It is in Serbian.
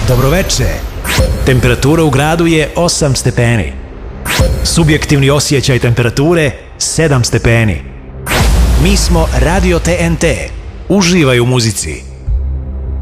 Dobroveče. Temperatura u gradu je 8 stepeni. Subjektivni osjećaj temperature 7 stepeni. Mi smo Radio TNT. Uživaj u muzici.